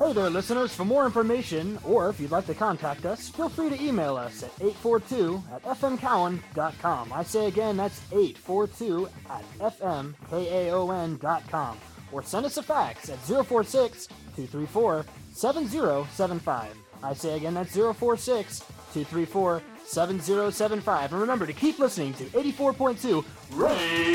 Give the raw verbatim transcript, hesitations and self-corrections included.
Hey there, listeners. For more information, or if you'd like to contact us, feel free to email us at eight four two at f m cowan dot com. I say again, that's eight four two at f m kaon dot com. Or send us a fax at zero four six, two three four, seven zero seven five. I say again, that's zero four six, two three four, seven zero seven five. And remember to keep listening to eighty-four point two Radio